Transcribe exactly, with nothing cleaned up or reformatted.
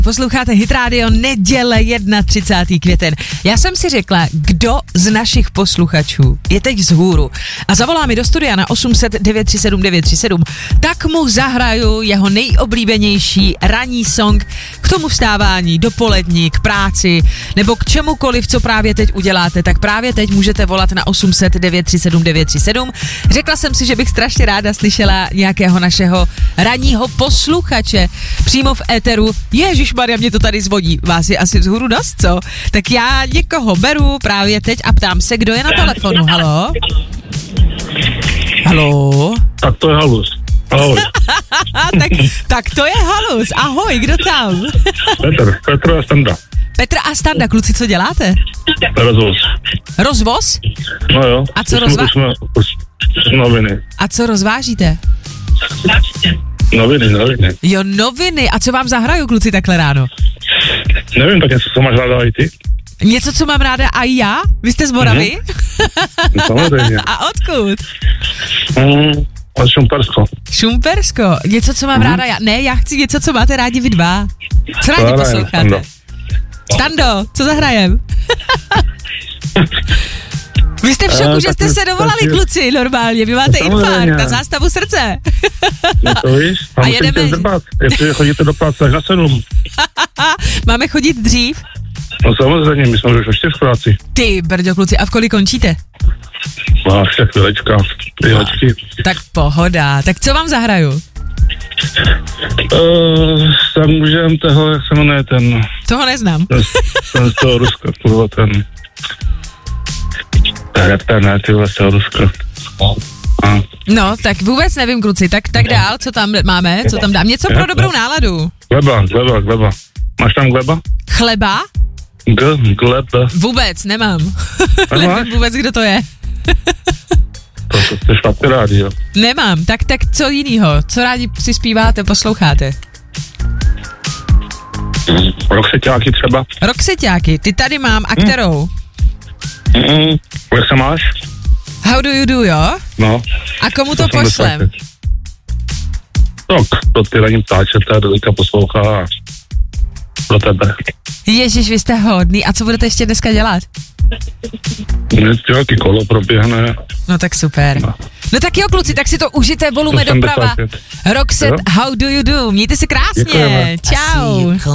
Posloucháte Hit Radio, neděle třicátého prvního květen. Já jsem si řekla, kdo z našich posluchačů je teď vzhůru a zavolá mi do studia na osm set devět tři sedm devět tři sedm, tak mu zahraju jeho nejoblíbenější ranní song k tomu vstávání, dopolední, k práci nebo k čemukoliv, co právě teď uděláte, tak právě teď můžete volat na osm set devět tři sedm devět tři sedm. Řekla jsem si, že bych strašně ráda slyšela nějakého našeho ranního posluchače přímo v éteru. Ježišmarja, mě to tady zvodí. Vás je asi vzhůru dost, co? Tak já někoho beru právě teď a ptám se, kdo je na telefonu. Haló? Haló? Tak to je Halus. Ahoj. tak, tak to je Halus. Ahoj, kdo tam? Petr, Petr a Standa. Petr a Standa, kluci, co děláte? Rozvoz. Rozvoz? No jo. A co už rozvá... jsme, už jsme, noviny. A co rozvážíte? Noviny, noviny. Jo, noviny. A co vám zahraju, kluci, takhle ráno? Nevím, tak něco, co máš ráda i ty? Něco, co mám ráda a já? Vy jste z Moravy? Mm-hmm. Samozřejmě. A odkud? Mm, od Šumpersko. Šumpersko. Něco, co mám mm-hmm. ráda já? Ne, já chci něco, co máte rádi vy dva. Co rádi Zahrajem, posloucháte? Stando. Stando, co zahrajem? Vy jste v šoku, uh, že jste se dovolali, taky... kluci, normálně. Vy máte infarkt na zástavu srdce. No to víš, a, a musíte zdrbat, jestli chodíte do práce až na sedm. Máme chodit dřív? No samozřejmě, my jsme už o čtyř v práci. Ty, brďo, kluci, a v kolik končíte? No, však chvilečka, chvílečky. Tak pohoda, tak co vám zahraju? Uh, tam můžem toho, jak se jmenuje ten... Toho neznám. Ten, ten z toho Ruska, kurva, ten... Ten, ne, ty z toho Ruska. A. No, tak vůbec nevím, kluci, tak, tak dál, co tam máme, co tam dám, něco pro dobrou náladu. Gleba, gleba, gleba. Máš tam gleba? Chleba? G, gleba. Vůbec, nemám. Nevím vůbec, kdo to je. To, to jste špatně rádi, jo. Nemám, tak, tak co jinýho? Co rádi si zpíváte, posloucháte? Roxeťáky třeba. Roxeťáky, ty tady mám, a kterou? Mm, jak se máš? How do you do, jo? No. A komu to, to pošlem? Tak, pro ty ranní ptáče, ta Delika poslouchá pro tebe. Ježiš, vy jste hodný. A co budete ještě dneska dělat? Nějaký kolo proběhne. No tak super. No. No tak jo, kluci, tak si to užijte, volume doprava. Roxette, how do you do? Mějte se krásně. Děkujeme. Čau.